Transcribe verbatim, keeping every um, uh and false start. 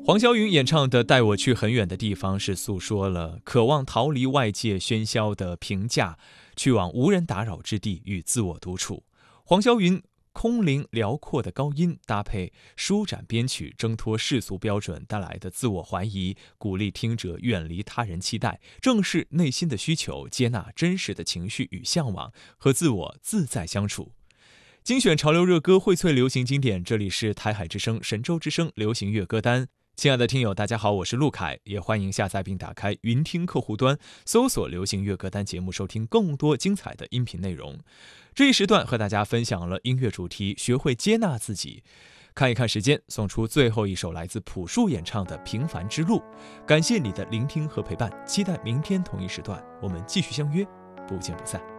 黄霄云演唱的《带我去很远的地方》是诉说了渴望逃离外界喧嚣的评价，去往无人打扰之地与自我独处。黄霄云空灵辽阔的高音搭配舒展编曲，挣脱世俗标准带来的自我怀疑，鼓励听者远离他人期待，正视内心的需求，接纳真实的情绪与向往，和自我自在相处。精选潮流热歌，荟萃流行经典，这里是台海之声神州之声流行乐歌单。亲爱的听友，大家好，我是陆凯，也欢迎下载并打开云听客户端，搜索流行乐歌单节目，收听更多精彩的音频内容。这一时段和大家分享了音乐主题，学会接纳自己。看一看时间，送出最后一首来自朴树演唱的《平凡之路》。感谢你的聆听和陪伴，期待明天同一时段我们继续相约，不见不散。